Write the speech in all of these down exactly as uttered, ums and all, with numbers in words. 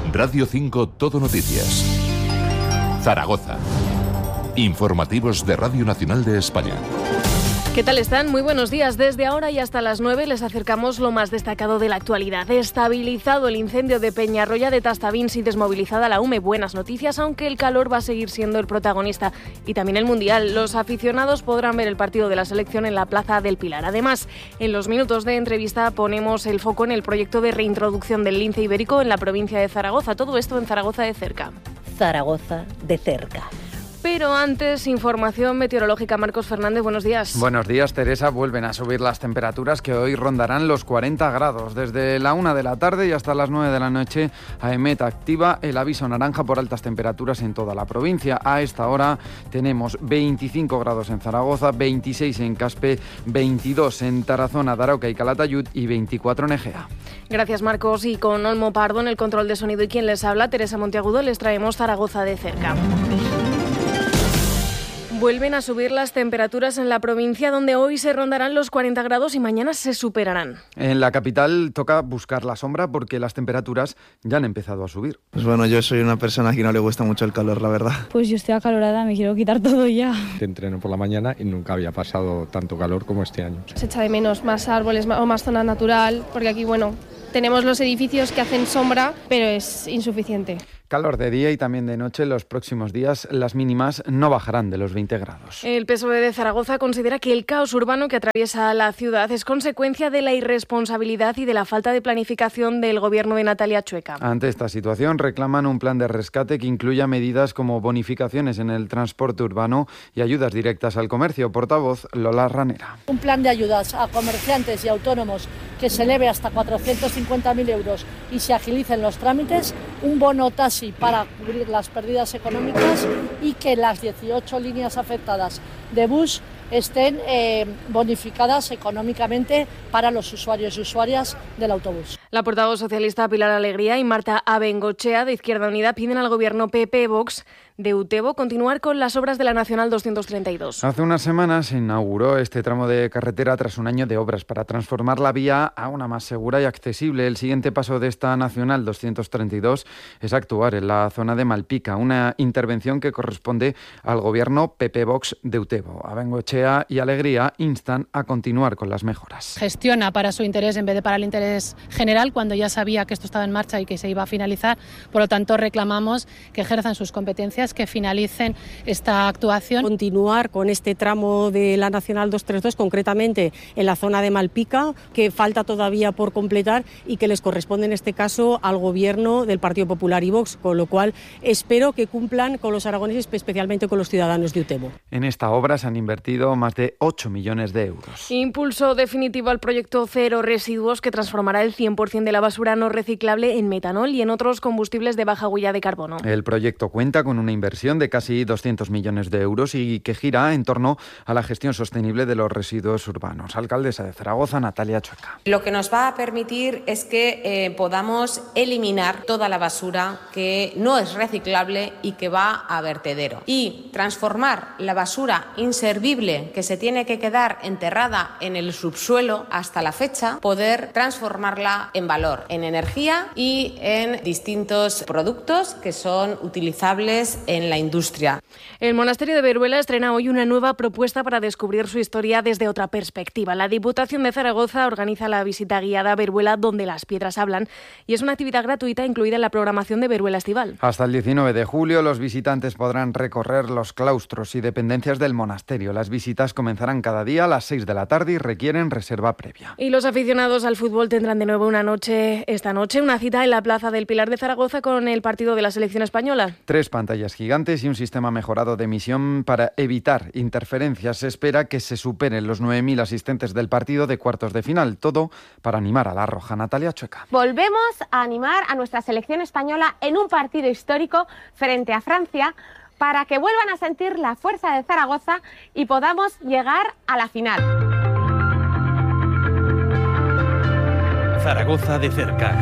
Radio cinco Todo Noticias. Zaragoza. Informativos de Radio Nacional de España. ¿Qué tal están? Muy buenos días. Desde ahora y hasta las nueve les acercamos lo más destacado de la actualidad. Estabilizado el incendio de Peñarroya de Tastavins y desmovilizada la U M E. Buenas noticias, aunque el calor va a seguir siendo el protagonista. Y también el Mundial. Los aficionados podrán ver el partido de la selección en la Plaza del Pilar. Además, en los minutos de entrevista ponemos el foco en el proyecto de reintroducción del lince ibérico en la provincia de Zaragoza. Todo esto en Zaragoza de cerca. Zaragoza de cerca. Pero antes, información meteorológica. Marcos Fernández, buenos días. Buenos días, Teresa. Vuelven a subir las temperaturas que hoy rondarán los cuarenta grados. Desde la una de la tarde y hasta las nueve de la noche, AEMET activa el aviso naranja por altas temperaturas en toda la provincia. A esta hora tenemos veinticinco grados en Zaragoza, veintiséis en Caspe, veintidós en Tarazona, Daroca y Calatayud y veinticuatro en Egea. Gracias, Marcos. Y con Olmo Pardo en el control de sonido y quien les habla, Teresa Monteagudo, les traemos Zaragoza de cerca. Vuelven a subir las temperaturas en la provincia, donde hoy se rondarán los cuarenta grados y mañana se superarán. En la capital toca buscar la sombra porque las temperaturas ya han empezado a subir. Pues bueno, yo soy una persona que no le gusta mucho el calor, la verdad. Pues yo estoy acalorada, me quiero quitar todo ya. Entreno por la mañana y nunca había pasado tanto calor como este año. Se echa de menos más árboles o más zona natural, porque aquí, bueno, tenemos los edificios que hacen sombra, pero es insuficiente. Calor de día y también de noche. Los próximos días las mínimas no bajarán de los veinte grados. El P S O E de Zaragoza considera que el caos urbano que atraviesa la ciudad es consecuencia de la irresponsabilidad y de la falta de planificación del gobierno de Natalia Chueca. Ante esta situación reclaman un plan de rescate que incluya medidas como bonificaciones en el transporte urbano y ayudas directas al comercio. Portavoz Lola Ranera. Un plan de ayudas a comerciantes y autónomos que se eleve hasta cuatrocientos cincuenta mil euros y se agilicen los trámites, un bono taxi para cubrir las pérdidas económicas y que las dieciocho líneas afectadas de bus estén eh, bonificadas económicamente para los usuarios y usuarias del autobús. La portavoz socialista Pilar Alegría y Marta Abengochea de Izquierda Unida piden al gobierno P P Vox de Utebo continuar con las obras de la Nacional doscientos treinta y dos. Hace unas semanas se inauguró este tramo de carretera tras un año de obras para transformar la vía a una más segura y accesible. El siguiente paso de esta Nacional doscientos treinta y dos es actuar en la zona de Malpica, una intervención que corresponde al gobierno P P Vox de Utebo. Abengochea y Alegría instan a continuar con las mejoras. Gestiona para su interés en vez de para el interés general cuando ya sabía que esto estaba en marcha y que se iba a finalizar. Por lo tanto, reclamamos que ejerzan sus competencias, que finalicen esta actuación. Continuar con este tramo de la Nacional doscientos treinta y dos, concretamente en la zona de Malpica, que falta todavía por completar y que les corresponde en este caso al gobierno del Partido Popular y Vox, con lo cual espero que cumplan con los aragoneses, especialmente con los ciudadanos de Utebo. En esta obra se han invertido más de ocho millones de euros. Impulso definitivo al proyecto Cero Residuos, que transformará el cien por ciento de la basura no reciclable en metanol y en otros combustibles de baja huella de carbono. El proyecto cuenta con una inversión de casi doscientos millones de euros y que gira en torno a la gestión sostenible de los residuos urbanos. Alcaldesa de Zaragoza, Natalia Chueca. Lo que nos va a permitir es que eh, podamos eliminar toda la basura que no es reciclable y que va a vertedero y transformar la basura inservible que se tiene que quedar enterrada en el subsuelo hasta la fecha, poder transformarla en valor, en energía y en distintos productos que son utilizables en la industria. El monasterio de Veruela estrena hoy una nueva propuesta para descubrir su historia desde otra perspectiva. La Diputación de Zaragoza organiza la visita guiada a Veruela, donde las piedras hablan, y es una actividad gratuita incluida en la programación de Veruela Estival. Hasta el diecinueve de julio los visitantes podrán recorrer los claustros y dependencias del monasterio. Las visitas comenzarán cada día a las seis de la tarde y requieren reserva previa. Y los aficionados al fútbol tendrán de nuevo una noche, esta noche, una cita en la Plaza del Pilar de Zaragoza con el partido de la selección española. Tres pantallas gigantes y un sistema mejorado de emisión para evitar interferencias. Se espera que se superen los nueve mil asistentes del partido de cuartos de final. Todo para animar a la roja. Natalia Chueca. Volvemos a animar a nuestra selección española en un partido histórico frente a Francia para que vuelvan a sentir la fuerza de Zaragoza y podamos llegar a la final. Zaragoza de cerca.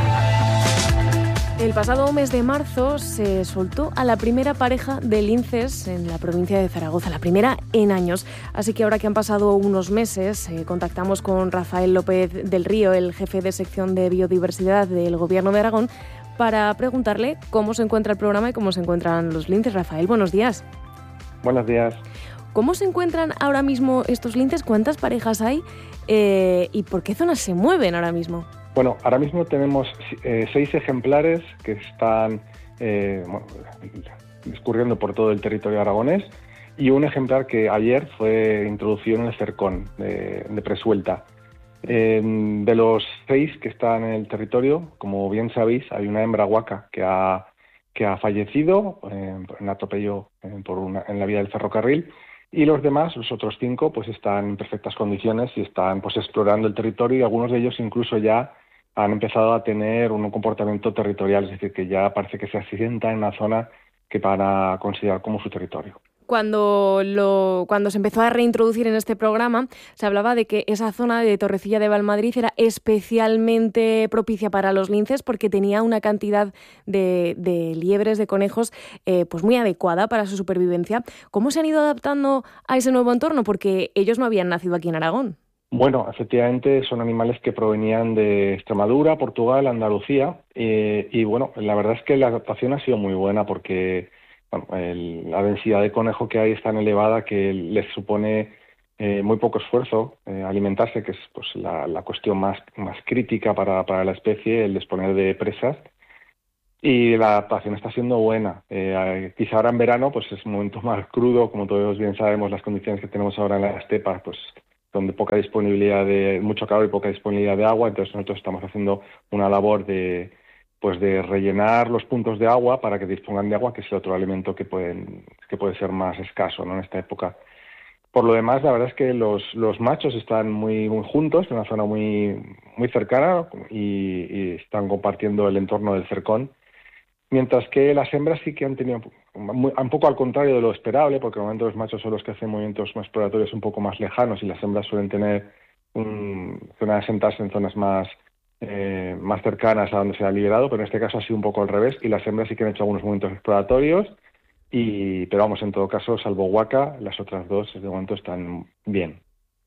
El pasado mes de marzo se soltó a la primera pareja de linces en la provincia de Zaragoza, la primera en años. Así que ahora que han pasado unos meses, eh, contactamos con Rafael López del Río, el jefe de sección de biodiversidad del Gobierno de Aragón, para preguntarle cómo se encuentra el programa y cómo se encuentran los linces. Rafael, buenos días. Buenos días. ¿Cómo se encuentran ahora mismo estos linces? ¿Cuántas parejas hay? Eh, ¿Y por qué zonas se mueven ahora mismo? Bueno, ahora mismo tenemos eh, seis ejemplares que están eh, bueno, discurriendo por todo el territorio aragonés y un ejemplar que ayer fue introducido en el cercón de, de Presuelta. Eh, de los seis que están en el territorio, como bien sabéis, hay una hembra huaca que ha, que ha fallecido eh, en atropello eh, por una, en la vía del ferrocarril. Y los demás, los otros cinco, pues están en perfectas condiciones y están pues explorando el territorio y algunos de ellos incluso ya han empezado a tener un comportamiento territorial, es decir, que ya parece que se asientan en una zona que van a considerar como su territorio. Cuando, lo, cuando se empezó a reintroducir en este programa, se hablaba de que esa zona de Torrecilla de Valmadrid era especialmente propicia para los linces porque tenía una cantidad de, de liebres, de conejos, eh, pues muy adecuada para su supervivencia. ¿Cómo se han ido adaptando a ese nuevo entorno? Porque ellos no habían nacido aquí en Aragón. Bueno, efectivamente son animales que provenían de Extremadura, Portugal, Andalucía eh, y bueno, la verdad es que la adaptación ha sido muy buena porque bueno, el, la densidad de conejo que hay es tan elevada que les supone eh, muy poco esfuerzo eh, alimentarse, que es pues la, la cuestión más, más crítica para, para la especie, el disponer de presas. Y la adaptación está siendo buena. Eh, quizá ahora en verano pues es un momento más crudo, como todos bien sabemos, las condiciones que tenemos ahora en las estepas, pues donde poca disponibilidad de, mucho calor y poca disponibilidad de agua, entonces nosotros estamos haciendo una labor de pues de rellenar los puntos de agua para que dispongan de agua, que es el otro alimento que pueden que puede ser más escaso, ¿no?, en esta época. Por lo demás, la verdad es que los, los machos están muy, muy juntos, en una zona muy, muy cercana y, y están compartiendo el entorno del cercón, mientras que las hembras sí que han tenido muy, un poco al contrario de lo esperable, porque normalmente los machos son los que hacen movimientos más exploratorios un poco más lejanos y las hembras suelen tener un, suelen asentarse en zonas más Eh, más cercanas a donde se ha liberado, pero en este caso ha sido un poco al revés y las hembras sí que han hecho algunos movimientos exploratorios, y pero vamos, en todo caso, salvo huaca, las otras dos de momento están bien.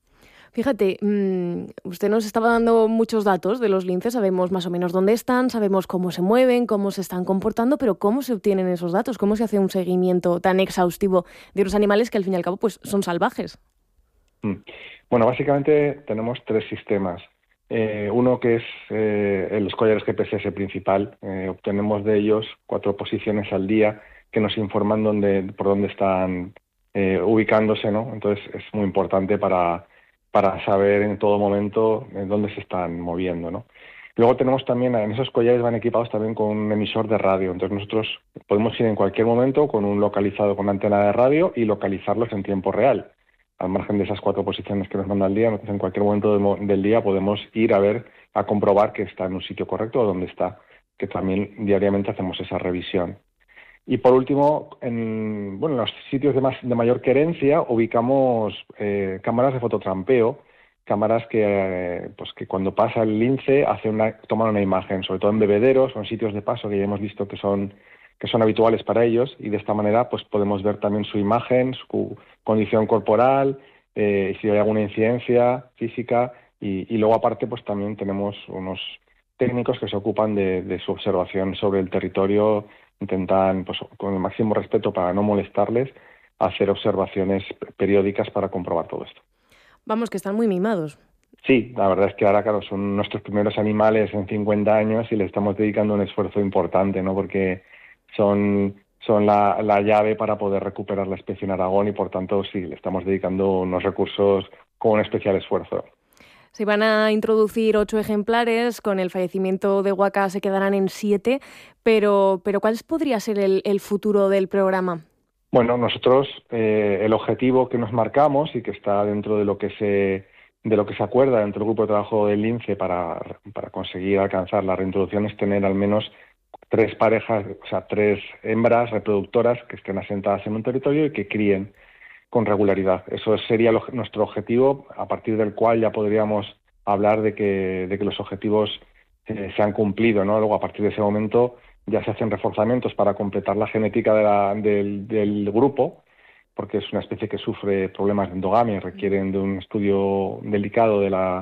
Fíjate, mmm, usted nos estaba dando muchos datos de los linces, sabemos más o menos dónde están, sabemos cómo se mueven, cómo se están comportando, pero ¿cómo se obtienen esos datos? ¿Cómo se hace un seguimiento tan exhaustivo de unos animales que al fin y al cabo pues son salvajes? Mm. Bueno, básicamente tenemos tres sistemas. Eh, uno que es eh, los collares G P S S principal. Eh, obtenemos de ellos cuatro posiciones al día que nos informan dónde, por dónde están eh, ubicándose, ¿no? Entonces es muy importante para, para saber en todo momento en dónde se están moviendo, ¿no? Luego tenemos también, en esos collares van equipados también con un emisor de radio. Entonces nosotros podemos ir en cualquier momento con un localizado con antena de radio y localizarlos en tiempo real. Al margen de esas cuatro posiciones que nos manda el día, nosotros en cualquier momento de, del día podemos ir a ver, a comprobar que está en un sitio correcto o dónde está, que también diariamente hacemos esa revisión. Y por último, en, bueno, en los sitios de, más, de mayor querencia ubicamos eh, cámaras de fototrampeo, cámaras que, eh, pues que cuando pasa el lince hace una, toman una imagen, sobre todo en bebederos o en sitios de paso que ya hemos visto que son que son habituales para ellos, y de esta manera pues podemos ver también su imagen, su condición corporal, eh, si hay alguna incidencia física, y, y luego aparte pues también tenemos unos técnicos que se ocupan de, de su observación sobre el territorio, intentan pues con el máximo respeto para no molestarles, hacer observaciones periódicas para comprobar todo esto. Vamos, que están muy mimados. Sí, la verdad es que ahora, claro, son nuestros primeros animales en cincuenta años y le estamos dedicando un esfuerzo importante, ¿no? Porque son, son la, la llave para poder recuperar la especie en Aragón y, por tanto, sí, le estamos dedicando unos recursos con un especial esfuerzo. Se van a introducir ocho ejemplares, con el fallecimiento de huaca se quedarán en siete, pero, pero ¿cuál podría ser el, el futuro del programa? Bueno, nosotros eh, el objetivo que nos marcamos y que está dentro de lo que se de lo que se acuerda dentro del grupo de trabajo del lince para, para conseguir alcanzar la reintroducción es tener al menos tres parejas, o sea, tres hembras reproductoras que estén asentadas en un territorio y que críen con regularidad. Eso sería lo, nuestro objetivo, a partir del cual ya podríamos hablar de que, de que los objetivos eh, se han cumplido, ¿no? Luego, a partir de ese momento, ya se hacen reforzamientos para completar la genética de la, del, del grupo, porque es una especie que sufre problemas de endogamia y requieren de un estudio delicado de la,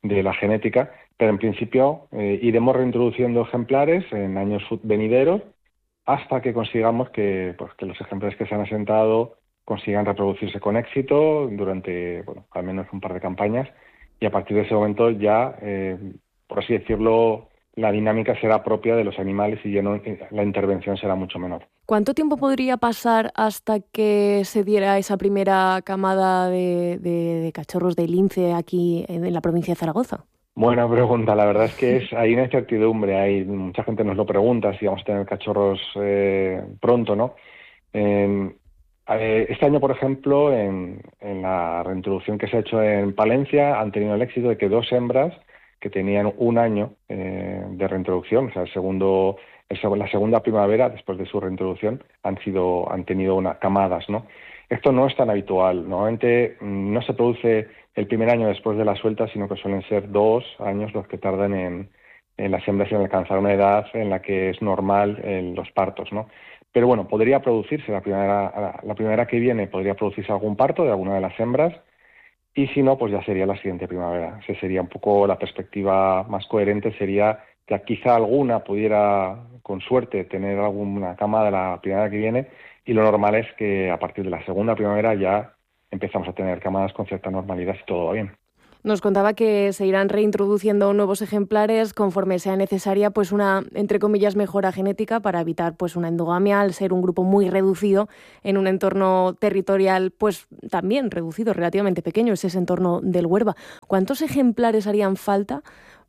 de la genética, pero en principio eh, iremos reintroduciendo ejemplares en años venideros hasta que consigamos que, pues, que los ejemplares que se han asentado consigan reproducirse con éxito durante, bueno, al menos un par de campañas, y a partir de ese momento ya, eh, por así decirlo, la dinámica será propia de los animales y ya no, la intervención será mucho menor. ¿Cuánto tiempo podría pasar hasta que se diera esa primera camada de, de, de cachorros de lince aquí en la provincia de Zaragoza? Buena pregunta. La verdad es que es, hay una incertidumbre. Hay, mucha gente nos lo pregunta si vamos a tener cachorros eh, pronto, ¿no? Eh, este año, por ejemplo, en, en la reintroducción que se ha hecho en Palencia, han tenido el éxito de que dos hembras que tenían un año eh, de reintroducción, o sea, el segundo, el, la segunda primavera después de su reintroducción, han sido, han tenido unas camadas, ¿no? Esto no es tan habitual. Normalmente no se produce el primer año después de la suelta, sino que suelen ser dos años los que tardan en, en las hembras en alcanzar una edad en la que es normal en los partos, ¿no? Pero bueno, podría producirse la primera, la primavera que viene, podría producirse algún parto de alguna de las hembras, y si no, pues ya sería la siguiente primavera. Esa sería un poco la perspectiva más coherente, sería que quizá alguna pudiera, con suerte, tener alguna camada la primavera que viene, y lo normal es que a partir de la segunda primavera ya empezamos a tener camadas con cierta normalidad y todo va bien. Nos contaba que se irán reintroduciendo nuevos ejemplares conforme sea necesaria pues una, entre comillas, mejora genética para evitar pues una endogamia al ser un grupo muy reducido en un entorno territorial pues también reducido, relativamente pequeño, es ese entorno del Huerva. ¿Cuántos ejemplares harían falta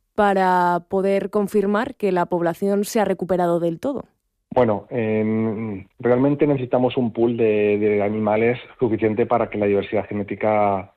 para poder confirmar que la población se ha recuperado del todo? Bueno, eh, realmente necesitamos un pool de, de animales suficiente para que la diversidad genética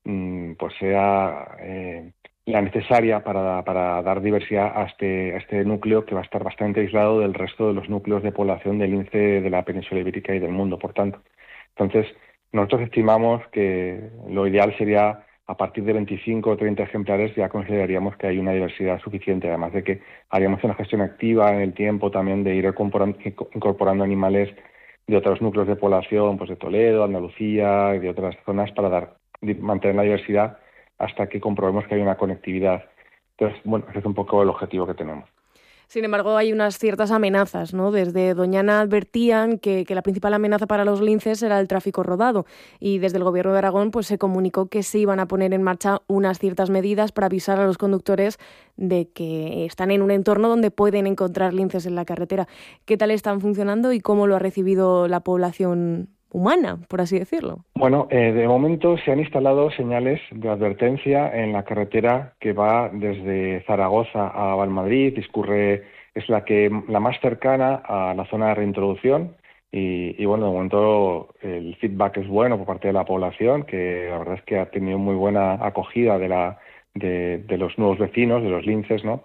pues sea eh, la necesaria para, para dar diversidad a este, a este núcleo que va a estar bastante aislado del resto de los núcleos de población del lince de la península ibérica y del mundo, por tanto. Entonces, nosotros estimamos que lo ideal sería, a partir de veinticinco o treinta ejemplares, ya consideraríamos que hay una diversidad suficiente, además de que haríamos una gestión activa en el tiempo también de ir incorporando, incorporando animales de otros núcleos de población, pues de Toledo, Andalucía y de otras zonas para dar mantener la diversidad hasta que comprobemos que hay una conectividad. Entonces, bueno, ese es un poco el objetivo que tenemos. Sin embargo, hay unas ciertas amenazas, ¿no? Desde Doñana advertían que, que la principal amenaza para los linces era el tráfico rodado, y desde el Gobierno de Aragón pues se comunicó que se iban a poner en marcha unas ciertas medidas para avisar a los conductores de que están en un entorno donde pueden encontrar linces en la carretera. ¿Qué tal están funcionando y cómo lo ha recibido la población humana, por así decirlo? Bueno, eh, de momento se han instalado señales de advertencia en la carretera que va desde Zaragoza a Valmadrid, discurre, es la que la más cercana a la zona de reintroducción y, y bueno, de momento el feedback es bueno por parte de la población, que la verdad es que ha tenido muy buena acogida de la de, de los nuevos vecinos, de los linces, ¿no?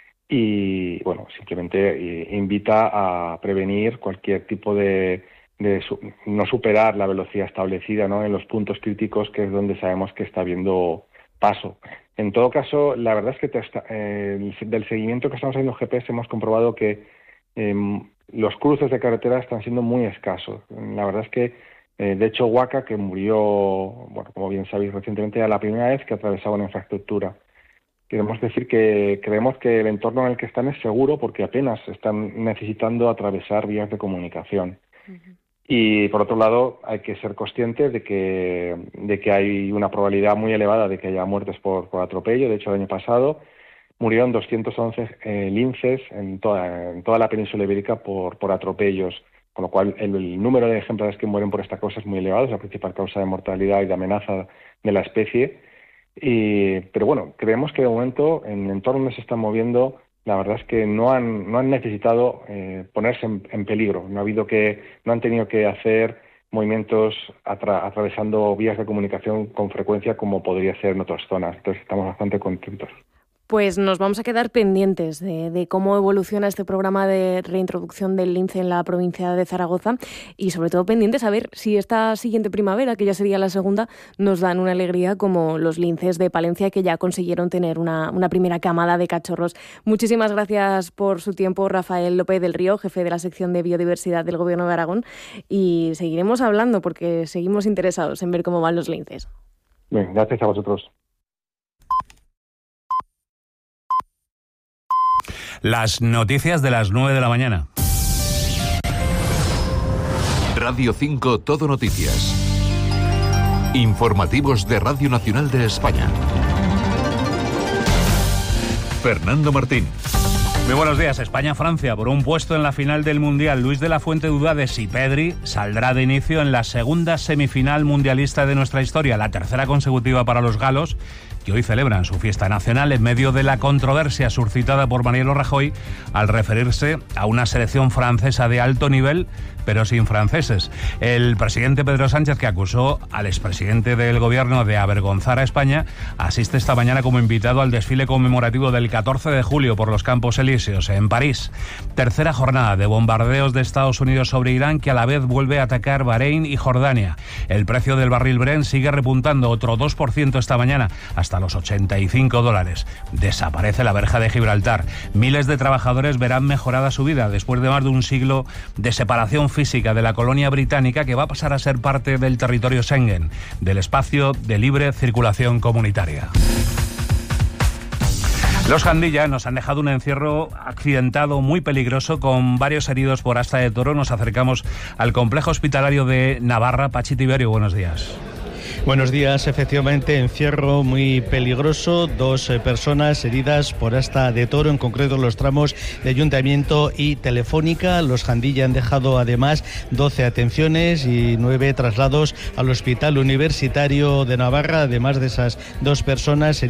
Y bueno, simplemente invita a prevenir cualquier tipo de de su, no superar la velocidad establecida, ¿no?, en los puntos críticos, que es donde sabemos que está habiendo paso. En todo caso, la verdad es que te está, eh, del seguimiento que estamos haciendo en G P S hemos comprobado que eh, los cruces de carretera están siendo muy escasos. La verdad es que, eh, de hecho, Huaca, que murió, bueno, como bien sabéis recientemente, era la primera vez que atravesaba una infraestructura. Queremos decir que creemos que el entorno en el que están es seguro porque apenas están necesitando atravesar vías de comunicación. Uh-huh. Y por otro lado, hay que ser conscientes de que, de que hay una probabilidad muy elevada de que haya muertes por, por atropello. De hecho, el año pasado murieron doscientos once eh, linces en toda, en toda la península ibérica por, por atropellos, con lo cual el, el número de ejemplares que mueren por esta causa es muy elevado, es la principal causa de mortalidad y de amenaza de la especie. Y, pero bueno, creemos que de momento, en el entorno donde se están moviendo, la verdad es que no han no han necesitado eh, ponerse en, en peligro. No ha habido que no han tenido que hacer movimientos atra, atravesando vías de comunicación con frecuencia como podría ser en otras zonas. Entonces estamos bastante contentos. Pues nos vamos a quedar pendientes de, de cómo evoluciona este programa de reintroducción del lince en la provincia de Zaragoza y sobre todo pendientes a ver si esta siguiente primavera, que ya sería la segunda, nos dan una alegría como los linces de Palencia, que ya consiguieron tener una, una primera camada de cachorros. Muchísimas gracias por su tiempo, Rafael López del Río, jefe de la sección de biodiversidad del Gobierno de Aragón, y seguiremos hablando porque seguimos interesados en ver cómo van los linces. Bien, gracias a vosotros. Las noticias de las nueve de la mañana. Radio cinco Todo Noticias. Informativos de Radio Nacional de España. Fernando Martín. Muy buenos días. España-Francia por un puesto en la final del Mundial. Luis de la Fuente duda de si Pedri saldrá de inicio en la segunda semifinal mundialista de nuestra historia, la tercera consecutiva para los galos, que hoy celebran su fiesta nacional en medio de la controversia suscitada por Mariano Rajoy al referirse a una selección francesa de alto nivel, pero sin franceses. El presidente Pedro Sánchez, que acusó al expresidente del gobierno de avergonzar a España, asiste esta mañana como invitado al desfile conmemorativo del catorce de julio por los Campos Elíseos en París. Tercera jornada de bombardeos de Estados Unidos sobre Irán, que a la vez vuelve a atacar Bahrein y Jordania. El precio del barril Brent sigue repuntando otro dos por ciento esta mañana, hasta los ochenta y cinco dólares. Desaparece la verja de Gibraltar. Miles de trabajadores verán mejorada su vida después de más de un siglo de separación física de la colonia británica, que va a pasar a ser parte del territorio Schengen, del espacio de libre circulación comunitaria. Los Jandilla nos han dejado un encierro accidentado muy peligroso con varios heridos por asta de toro. Nos acercamos al complejo hospitalario de Navarra. Pachi Tiberio, buenos días. Buenos días, efectivamente, encierro muy peligroso, dos eh, personas heridas por asta de toro, en concreto los tramos de Ayuntamiento y Telefónica. Los Jandilla han dejado además doce atenciones y nueve traslados al Hospital Universitario de Navarra, además de esas dos personas